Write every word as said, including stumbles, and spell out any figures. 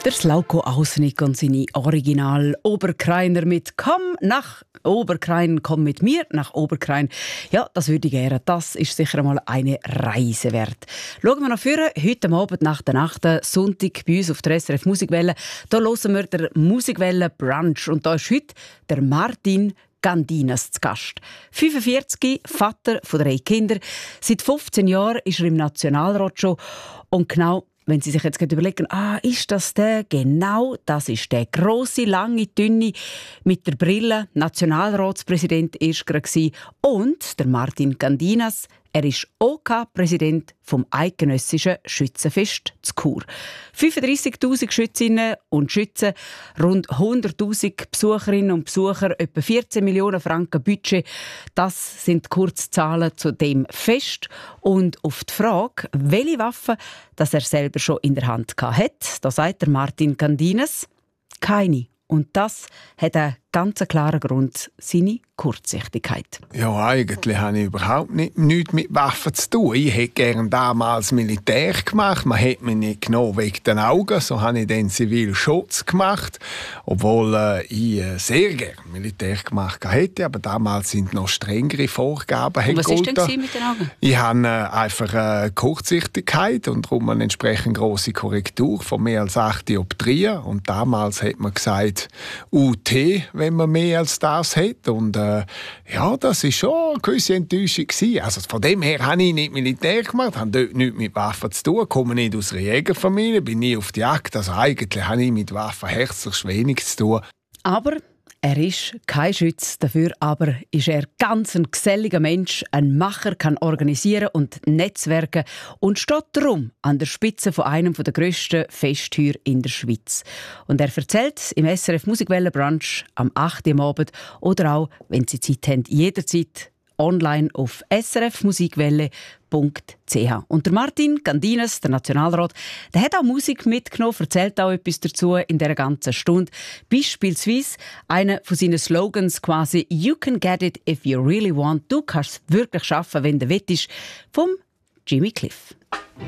Der Slauko Ausnick und seine Original Oberkreiner mit «Komm nach Oberkrein, komm mit mir nach Oberkrein». Ja, das würde ich gerne. Das ist sicher einmal eine Reise wert. Schauen wir noch vorne. Heute Abend nach der Nacht, Sonntag, bei uns auf der S R F Musikwelle. Da hören wir den Musikwelle Brunch. Und da ist heute der Martin Gandinas zu Gast. fünfundvierzig, Vater von drei Kindern. Seit fünfzehn Jahren ist er im Nationalrat schon. Und genau, wenn Sie sich jetzt überlegen, ah, ist das der? Genau, das ist der grosse, lange, dünne mit der Brille. Nationalratspräsident war er gerade. Und der Martin Gandinas, er ist O K-Präsident vom Eidgenössischen Schützenfest zu Chur. fünfunddreissigtausend Schützinnen und Schützen, rund hunderttausend Besucherinnen und Besucher, etwa vierzehn Millionen Franken Budget. Das sind die Kurzzahlen zu dem Fest. Und auf die Frage, welche Waffen das er selber schon in der Hand hatte, da sagt der Martin Gandinas, keine. Und das hat einen ganz klaren Grund, seine Kurzsichtigkeit. Ja, eigentlich habe ich überhaupt nicht, nichts mit Waffen zu tun. Ich hätte gerne damals Militär gemacht. Man hat mich nicht genommen wegen den Augen. So habe ich dann Zivilschutz gemacht. Obwohl äh, ich äh, sehr gerne Militär gemacht hätte. Aber damals sind noch strengere Vorgaben. Und was war denn mit den Augen? Ich habe äh, einfach äh, Kurzsichtigkeit und darum eine entsprechend grosse Korrektur von mehr als acht Dioptrien. Und damals hat man gesagt, U T, wenn man mehr als das hat. Und äh, ja, das war schon eine gewisse Enttäuschung gewesen. Also von dem her habe ich nicht Militär gemacht, habe dort nichts mit Waffen zu tun, komme nicht aus einer Jägerfamilie, bin nie auf die Jagd. Also eigentlich habe ich mit Waffen herzlich wenig zu tun. Aber er ist kein Schütz, dafür aber ist er ganz ein geselliger Mensch, ein Macher, kann organisieren und netzwerken und steht darum an der Spitze von einem der grössten Festheuer in der Schweiz. Und er erzählt im S R F Musikwelle Brunch am acht Uhr am Abend oder auch, wenn Sie Zeit haben, jederzeit online auf s r f musikwelle punkt c h. Und der Martin Gandinas, der Nationalrat, der hat auch Musik mitgenommen, erzählt auch etwas dazu in dieser ganzen Stunde. Beispielsweise einer von seinen Slogans quasi «You can get it if you really want». Du kannst es wirklich schaffen, wenn du willst, vom Jimmy Cliff.